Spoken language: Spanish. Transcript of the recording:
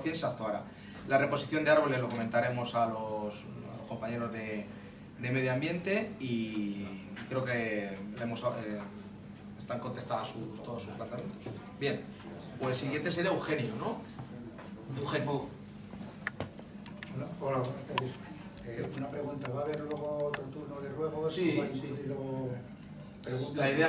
100% se actuará. La reposición de árboles lo comentaremos a los compañeros de medio ambiente y creo que están contestadas todos sus planteamientos. Bien, pues el siguiente sería Eugenio, ¿no? Eugenio. Hola, buenas tardes. Una pregunta, ¿va a haber luego otro turno de ruegos? Sí, ¿O ha incluido preguntas? La idea